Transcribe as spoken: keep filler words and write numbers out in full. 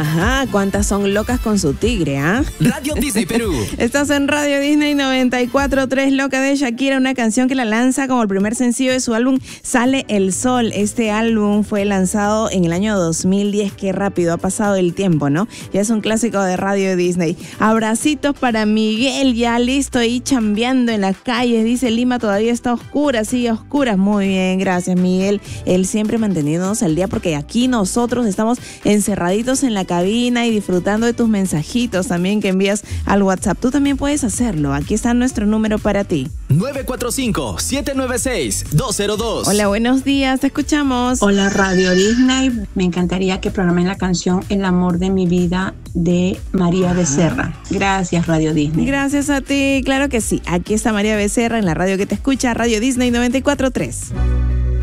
Ajá, cuántas son locas con su tigre, ¿ah? ¿eh? Radio Disney Perú. Estás en Radio Disney noventa y cuatro punto tres, Loca de Shakira, una canción que la lanza como el primer sencillo de su álbum Sale el Sol. Este álbum fue lanzado en el año dos mil diez. Qué rápido ha pasado el tiempo, ¿no? Ya es un clásico de Radio Disney. Abracitos para Miguel, ya listo y chambeando en las calles. Dice, Lima todavía está oscura, sigue oscura. Muy bien, gracias Miguel. Él siempre manteniéndonos al día porque aquí nosotros estamos encerraditos en la cabina y disfrutando de tus mensajitos también que envías al WhatsApp. Tú también puedes hacerlo. Aquí está nuestro número para ti. nueve cuatro cinco, siete nueve seis, dos cero dos. Hola, buenos días, te escuchamos. Hola Radio Disney, me encantaría que programen la canción El amor de mi vida de María Becerra. Gracias Radio Disney. Gracias a ti, claro que sí. Aquí está María Becerra en la radio que te escucha, Radio Disney noventa y cuatro punto tres.